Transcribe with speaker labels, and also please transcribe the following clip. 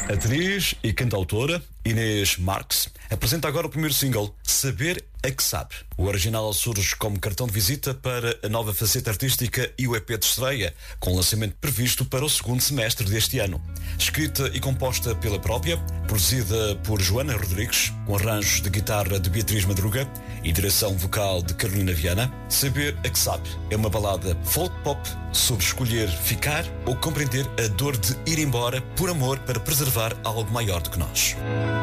Speaker 1: A atriz e cantautora Inês Marques apresenta agora o primeiro single, Saber é que Sabe. O original surge como cartão de visita para a nova faceta artística e o EP de estreia, com lançamento previsto para o segundo semestre deste ano. Escrita e composta pela própria, produzida por Joana Rodrigues, com arranjos de guitarra de Beatriz Madruga e direção vocal de Carolina Viana, Saber é que Sabe é uma balada folk pop sobre escolher ficar ou compreender a dor de ir embora por amor para preservar algo maior do que nós.